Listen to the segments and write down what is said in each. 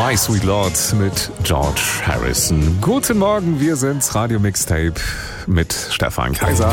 My Sweet Lord mit George Harrison. Guten Morgen, wir sind's, Radio Mixtape mit Stefan Kaiser.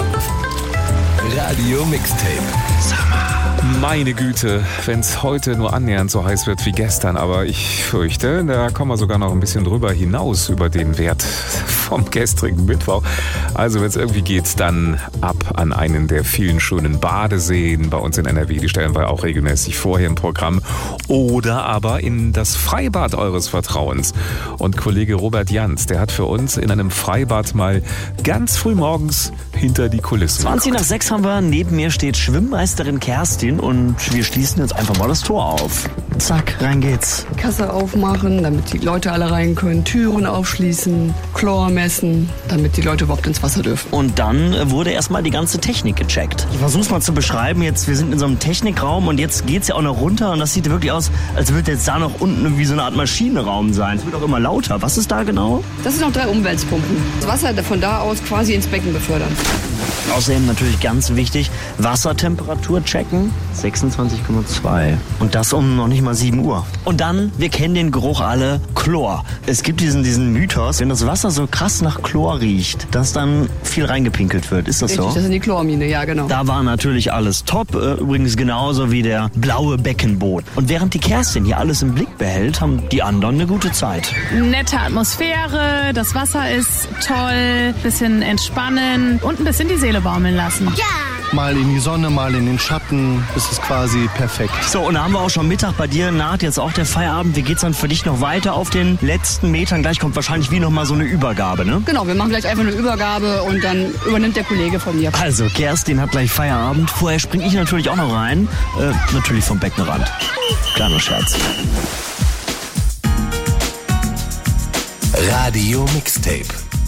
Radio Mixtape. Summer. Meine Güte, wenn es heute nur annähernd so heiß wird wie gestern, aber ich fürchte, da kommen wir sogar noch ein bisschen drüber hinaus über den Wert vom gestrigen Mittwoch. Also wenn es irgendwie geht, dann ab an einen der vielen schönen Badeseen bei uns in NRW. Die stellen wir auch regelmäßig vorher im Programm. Oder aber in das Freibad eures Vertrauens. Und Kollege Robert Jans, der hat für uns in einem Freibad mal ganz früh morgens hinter die Kulissen 20:06 haben wir, neben mir steht Schwimmmeisterin Kerstin und wir schließen jetzt einfach mal das Tor auf. Zack, rein geht's. Kasse aufmachen, damit die Leute alle rein können, Türen aufschließen, Chlor messen, damit die Leute überhaupt ins Wasser dürfen. Und dann wurde erstmal die ganze Technik gecheckt. Ich versuch's mal zu beschreiben. Jetzt, wir sind in so einem Technikraum und jetzt geht's ja auch noch runter und das sieht wirklich aus, als würde jetzt da noch unten irgendwie so eine Art Maschinenraum sein. Es wird auch immer lauter. Was ist da genau? Das sind noch 3 Umwälzpumpen. Das Wasser von da aus quasi ins Becken befördern. Außerdem natürlich ganz wichtig, Wassertemperatur checken, 26,2. Und das um noch nicht mal 7 Uhr. Und dann, wir kennen den Geruch alle, Chlor. Es gibt diesen Mythos, wenn das Wasser so krass nach Chlor riecht, dass dann viel reingepinkelt wird. Ist das Richtig, so? das sind die Chlormine, ja genau. Da war natürlich alles top, übrigens genauso wie der blaue Beckenboden. Und während die Kerstin hier alles im Blick behält, haben die anderen eine gute Zeit. Nette Atmosphäre, das Wasser ist toll, bisschen entspannen und ein bisschen die Seele baumeln lassen. Ja! Mal in die Sonne, mal in den Schatten, das ist quasi perfekt. So, und da haben wir auch schon Mittag. Bei dir naht jetzt auch der Feierabend. Wie geht's dann für dich noch weiter auf den letzten Metern? Gleich kommt wahrscheinlich wie nochmal so eine Übergabe, ne? Genau, wir machen gleich einfach eine Übergabe und dann übernimmt der Kollege von mir. Also, Kerstin hat gleich Feierabend. Vorher springe ich natürlich auch noch rein. Natürlich vom Beckenrand. Kleiner Scherz. Radio Mixtape.